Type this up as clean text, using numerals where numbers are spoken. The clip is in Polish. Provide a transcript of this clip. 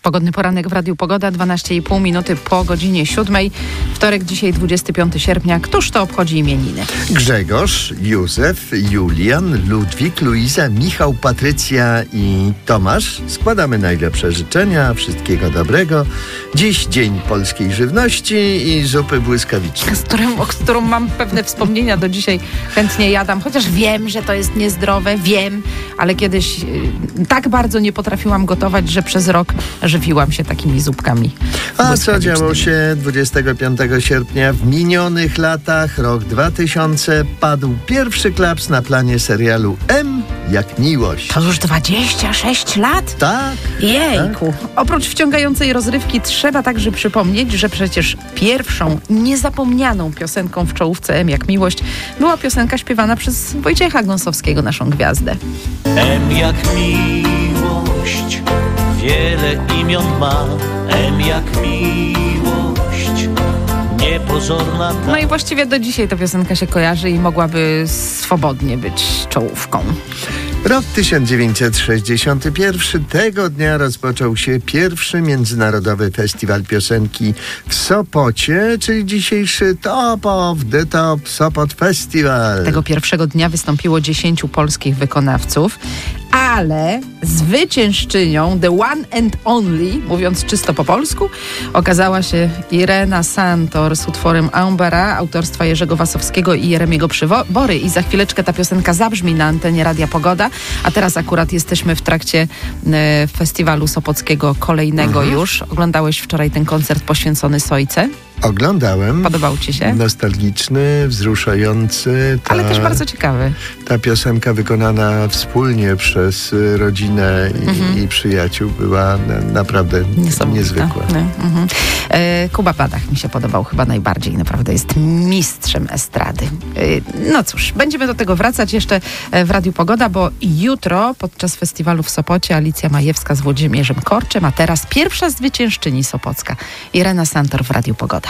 Pogodny poranek w Radiu Pogoda, 12,5 minuty po godzinie 7. Wtorek, dzisiaj 25 sierpnia. Któż to obchodzi imieniny? Grzegorz, Józef, Julian, Ludwik, Luiza, Michał, Patrycja i Tomasz. Składamy najlepsze życzenia, wszystkiego dobrego. Dziś Dzień Polskiej Żywności i zupy błyskawicznej. Z którą mam pewne wspomnienia do dzisiaj. Chętnie jadam, chociaż wiem, że to jest niezdrowe, wiem, ale kiedyś tak bardzo nie potrafiłam gotować, że przez rok żywiłam się takimi zupkami. A co działo się 25 sierpnia w minionych latach? Rok 2000 padł pierwszy klaps na planie serialu M jak miłość. To już 26 lat? Tak. Jejku. Tak? Oprócz wciągającej rozrywki trzeba także przypomnieć, że przecież pierwszą niezapomnianą piosenką w czołówce M jak miłość była piosenka śpiewana przez Wojciecha Gąsowskiego, naszą gwiazdę. M jak miłość, wiele imion ma. M jak miłość, niepozorna ta. No i właściwie do dzisiaj ta piosenka się kojarzy i mogłaby swobodnie być czołówką. Rok 1961. Tego dnia rozpoczął się pierwszy Międzynarodowy Festiwal Piosenki w Sopocie, czyli dzisiejszy Top of the Top Sopot Festival. Tego pierwszego dnia wystąpiło 10 polskich wykonawców, ale zwyciężczynią, the one and only, mówiąc czysto po polsku, okazała się Irena Santor z utworem Ambara, autorstwa Jerzego Wasowskiego i Jeremiego Przybory. I za chwileczkę ta piosenka zabrzmi na antenie Radia Pogoda, a teraz akurat jesteśmy w trakcie festiwalu sopockiego kolejnego już. Oglądałeś wczoraj ten koncert poświęcony Sojce? Oglądałem. Podobał ci się? Nostalgiczny, wzruszający. Ale też bardzo ciekawy. Ta piosenka wykonana wspólnie przez rodzinę i przyjaciół była naprawdę niezwykła. Kuba Badach mi się podobał chyba najbardziej. Naprawdę jest mistrzem estrady. No cóż, będziemy do tego wracać jeszcze w Radiu Pogoda, bo jutro podczas festiwalu w Sopocie Alicja Majewska z Włodzimierzem Korczem, a teraz pierwsza zwyciężczyni sopocka Irena Santor w Radiu Pogoda.